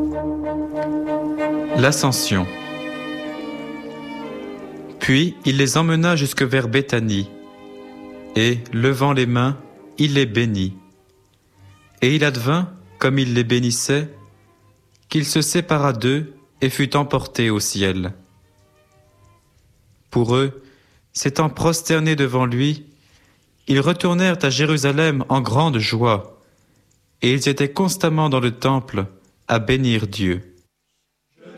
L'Ascension. Puis il les emmena jusque vers Béthanie, et, levant les mains, il les bénit. Et il advint, comme il les bénissait, qu'il se sépara d'eux et fut emporté au ciel. Pour eux, s'étant prosternés devant lui, ils retournèrent à Jérusalem en grande joie, et ils étaient constamment dans le temple à bénir Dieu.